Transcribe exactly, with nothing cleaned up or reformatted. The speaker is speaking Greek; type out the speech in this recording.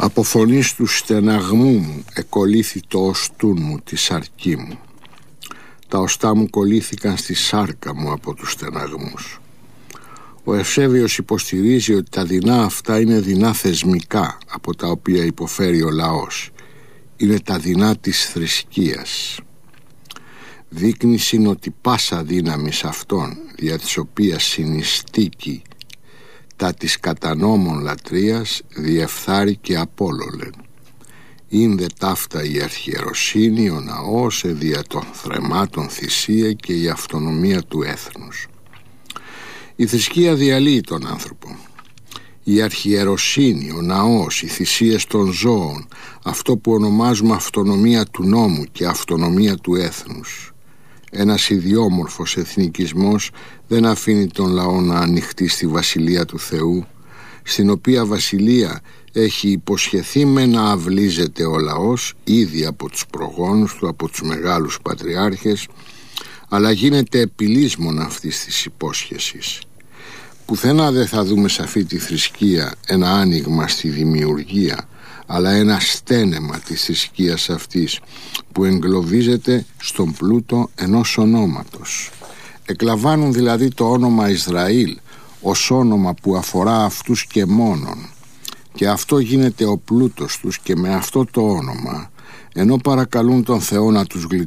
Από φωνής του στεναγμού μου εκολύθη το οστούν μου τη σαρκή μου. Τα οστά μου κολλήθηκαν στη σάρκα μου από τους στεναγμούς. Ο Ευσέβιος υποστηρίζει ότι τα δεινά αυτά είναι δεινά θεσμικά από τα οποία υποφέρει ο λαός. Είναι τα δεινά της θρησκείας. Δείκνυσιν ότι πάσα δύναμης αυτών, δια της οποίας συνιστήκει τα της κατανόμων λατρείας, διεφθάρει και απόλολεν. Ήνδε ταύτα η αρχιεροσύνη, ο ναός, δια των θρεμάτων θυσία και η αυτονομία του έθνους. Η θρησκεία διαλύει τον άνθρωπο. Η αρχιεροσύνη, ο ναός, οι θυσίες των ζώων, αυτό που ονομάζουμε αυτονομία του νόμου και αυτονομία του έθνους. Ένας ιδιόμορφος εθνικισμός δεν αφήνει τον λαό να ανοιχτεί στη βασιλεία του Θεού, στην οποία βασιλεία έχει υποσχεθεί με να αυλίζεται ο λαός ήδη από τους προγόνους του, από τους μεγάλους πατριάρχες, αλλά γίνεται επιλύσμον αυτής της υπόσχεσης. Πουθενά δεν θα δούμε σε αυτή τη θρησκεία ένα άνοιγμα στη δημιουργία, αλλά ένα στένεμα της θρησκείας αυτής που εγκλωβίζεται στον πλούτο ενός ονόματος. Εκλαμβάνουν δηλαδή το όνομα Ισραήλ ως όνομα που αφορά αυτούς και μόνον, και αυτό γίνεται ο πλούτος τους, και με αυτό το όνομα, ενώ παρακαλούν τον Θεό να τους γλιτώσει